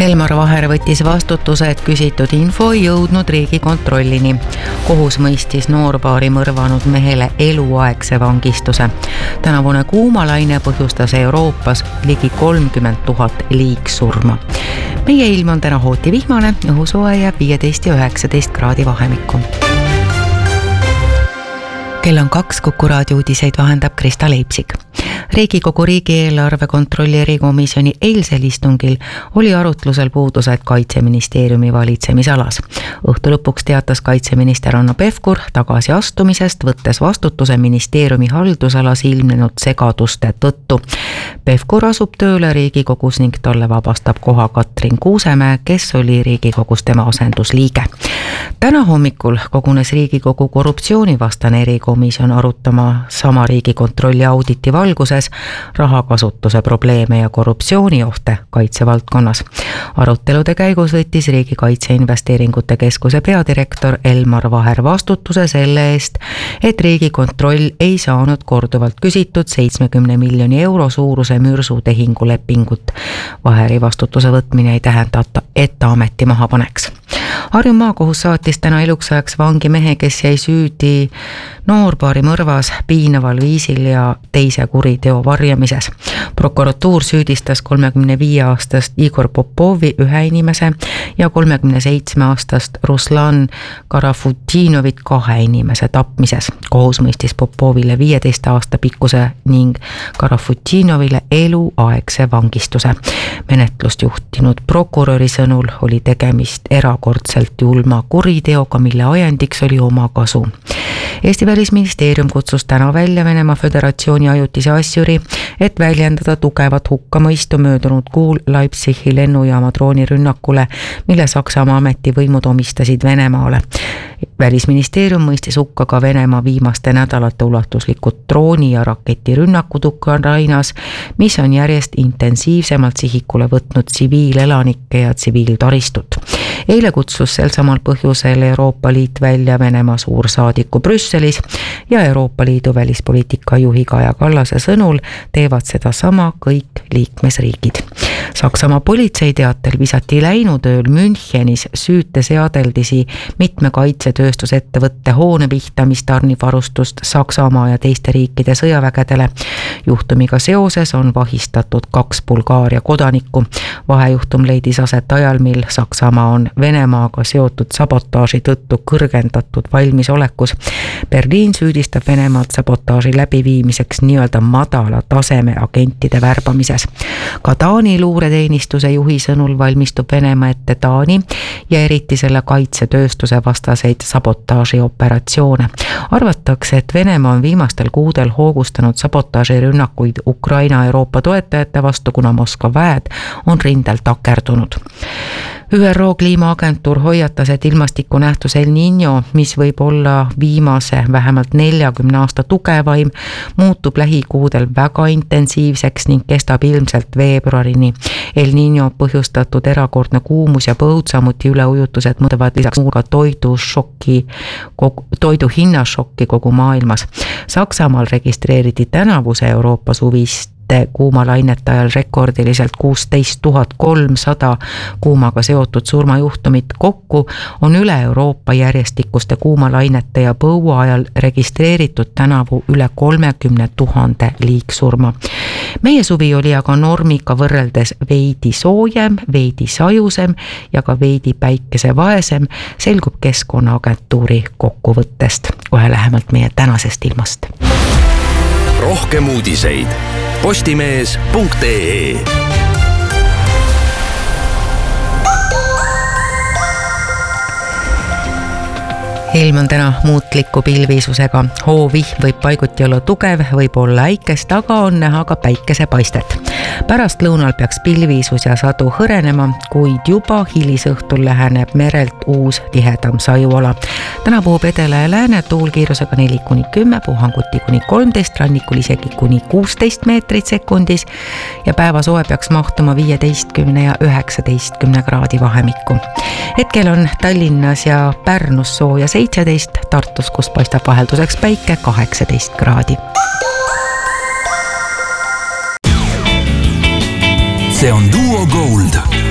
Elmar Vaher võttis vastutuse, et küsitud info ei jõudnud Riigikontrollini. Kohus mõistis noorpaari mõrvanud mehele eluaegse vangistuse. Tänavune kuumalaine põhjustas Euroopas ligi 30 000 liigsurma. Meie ilm on täna hooti vihmane, õhusoe jääb 15 ja 19 kraadi vahemikku. Kell on 2, Kuku raadio uudiseid vahendab Krista Leipsik. Riigikogu riigieelarve kontrolli erikomisjoni eilsel istungil oli arutlusel puudused Kaitseministeeriumi valitsemisalas. Õhtu lõpuks teatas kaitseminister Hanno Pevkur tagasiastumisest, võttes vastutuse ministeeriumi haldusalas ilmnenud segaduste tõttu. Pevkur asub tööle Riigikogus ning talle vabastab koha Katrin Kuusemäe, kes oli Riigikogus tema asendusliige. Täna hommikul kogunes Riigikogu korruptsioonivastane erikomisjon arutama sama Riigikontrolli auditi valguses rahakasutuse probleeme ja korruptsiooniohte kaitsevaldkonnas. Arutelude käigus võttis Riigikaitse Investeeringute Keskuse peadirektor Elmar Vaher vastutuse selle eest, et Riigikontroll ei saanud korduvalt küsitud 70 miljoni euro suuruse mürsutehingu lepingut. Vaheri vastutuse võtmine ei tähenda, et ta ameti maha paneks. Harju maakohus saatis täna eluks ajaks vangi mehe, kes jäi süüdi noorpaari mõrvas, piinaval viisil ja teise kuriteo varjamises. Prokuratuur süüdistas 35-aastast Igor Popovi ühe inimese ja 37-aastast Ruslan Karafutinovit 2 inimese tapmises. Kohus mõistis Popovile 15 aasta pikkuse ning Karafutinovile eluaegse vangistuse. Menetlust juhtinud prokuröri sõnul oli tegemist erakordselt julma kuriteoga, mille ajendiks oli omakasu. Eesti Välisministeerium kutsus täna välja Venemaa Föderatsiooni ajutise asjuri, et väljendada tugevat hukkamõistu möödunud kuul Leipzigi lennujaama droonirünnakule, mille Saksamaa ametivõimud omistasid Venemaale. Välisministeerium mõistis hukka ka Venemaa viimaste nädalate ulatuslikud drooni- ja raketirünnakud Ukrainas, mis on järjest intensiivsemalt sihikule võtnud tsiviilelanikke ja tsiviiltaristut. Eile kutsus sel samal põhjusel Euroopa Liit välja Venemaa suursaadiku Brüsselis ja Euroopa Liidu välispoliitika juhi Kaja Kallase sõnul teevad seda sama kõik liikmesriigid. Saksamaa politsei teatel visati läinud ööl Münchenis süüteseadeldisi mitme kaitsetööstusettevõtte hoone pihta, mis tarnib varustust Saksamaa ja teiste riikide sõjavägedele. Juhtumiga seoses on vahistatud 2 Bulgaaria kodanikku. Vahejuhtum leidis aset ajal, mil Saksamaa on Venemaaga seotud sabotaaži tõttu kõrgendatud valmisolekus. Berliin süüdistab Venemaad sabotaaži läbiviimiseks nii-öelda madala taseme agentide värbamises. Ka Taani luureteenistuse juhi sõnul valmistub Venemaa ette Taani ja eriti selle kaitsetööstuse vastaseid sabotaaži operatsioone. Arvatakse, et Venemaa on viimastel kuudel hoogustanud sabotaažirünnakuid Ukraina Euroopa toetajate vastu, kuna Moskva väed on rindel takerdunud. ÜRO kliimaagentuur hoiatas, et ilmastikunähtus El Niño, mis võib olla viimase vähemalt 40 aasta tugevaim, muutub lähikuudel väga intensiivseks ning kestab ilmselt veebruarini. El Niño põhjustatud erakordne kuumus ja põud, samuti üleujutused mõõdavad lisaks muuga toidu hinnašokki kogu maailmas. Saksamaal registreeriti tänavuse Euroopa suvist kuumalainete ajal rekordiliselt 16 300 kuumaga seotud surmajuhtumit. Kokku on üle Euroopa järjestikuste kuumalainete ja põua ajal registreeritud tänavu üle 30 000 liigsurma. Meie suvi oli aga normiga võrreldes veidi soojem, veidi sajusem ja ka veidi päikesevaesem, selgub Keskkonnaagentuuri kokkuvõttest. Kohe lähemalt meie tänasest ilmast. Rohkem uudiseid postimees.ee. Ilm on täna muutliku pilvisusega. Hoovihm võib paiguti olla tugev, võib olla äikest, aga on näha ka päikesepaistet. Pärast lõunal peaks pilvisus ja sadu hõrenema, kuid juba hilisõhtul läheneb merelt uus tihedam sajuala. Täna puhub edela ja lääne tuul kiirusega 4-10, puhanguti kuni 13, rannikul isegi kuni 16 meetrit sekundis ja päevasoe peaks mahtuma 15 ja 19 kraadi vahemikku. Hetkel on Tallinnas ja Pärnus sooja 17, Tartus, kus paistab vahelduseks päike, 18 kraadi. See on Duo Gold.